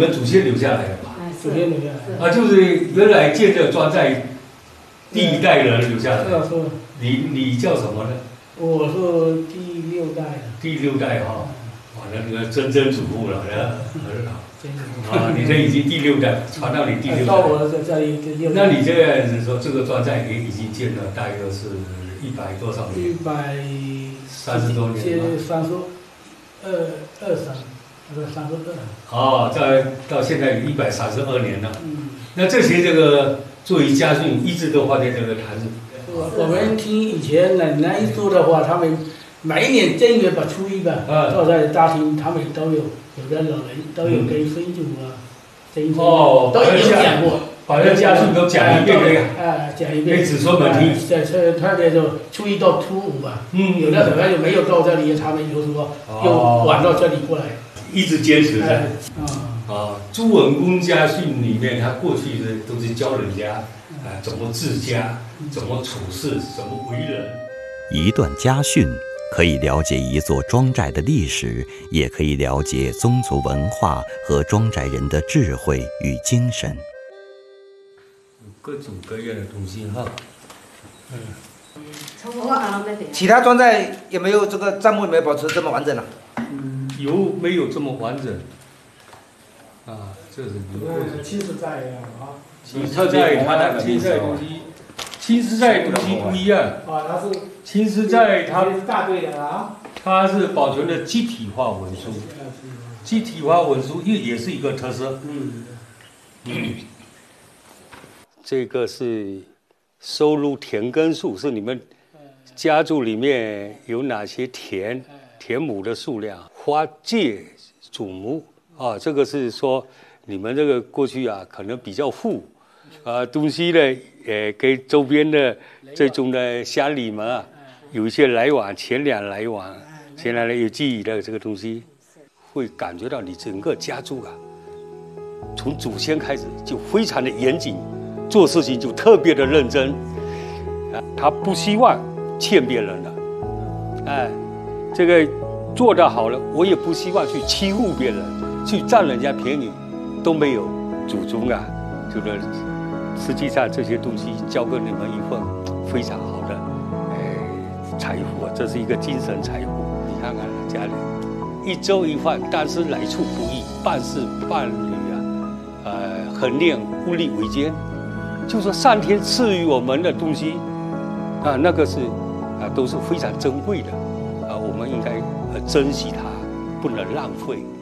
们祖先留下来的吧？ 祖先留下来啊，就是原来建这砖在第一代人留下来的。 是。 你叫什么呢？ 我是第6代的。 第6代哈，哇，那个曾曾祖父了，很好。啊，你这已经第6代，传到你第6代。 到我这里第6代。 那你这样子说，这个砖寨也已经建了大约是100多少年？130多年吗？32。哦，到现在132年了。那这些这个作为家训，一直都放在这个坛子。 我们听以前奶奶说的话，他们每一年正月吧、初一吧，都在大厅，他们都有的老人都有跟孙祖啊、曾祖都有讲过， 把这家训都讲一遍这个， 讲一遍给子孙们听。 特别就初一到初五吧，有的可能就没有到这里，他们有时候又晚到这里过来， 一直坚持着。朱文公家训里面，他过去都是教人家怎么治家、怎么处事、怎么为人。 一段家训可以了解一座庄寨的历史，也可以了解宗族文化和庄寨人的智慧与精神。 各种各样的东西哈。 其他庄寨有没有这个账目有没有保持这么完整啊？ 有没有这么完整？啊，这是青石寨啊， 青石寨它的青石寨东西，青石寨东西不一样。 啊，它是青石寨它是大队的啊， 它是保存的集体化文书，集体化文书也是一个特色。这个是收录田耕数，是你们家族里面有哪些田亩的数量，花界祖母。这个是说你们这个过去可能比较富，东西呢，跟周边的这种的乡里们有一些来往，钱粮来往，有记忆的这个东西，会感觉到你整个家族从祖先开始就非常的严谨，做事情就特别的认真，他不希望欠别人的，这个做得好了，我也不希望去欺负别人。去占人家便宜都没有，祖宗这个实际上这些东西交给你们一份非常好的财富，这是一个精神财富。你看看家里一粥一饭，但是来处不易，办事办理很练物力维艰，就说上天赐予我们的东西那个是都是非常珍贵的我们应该珍惜它，不能浪费。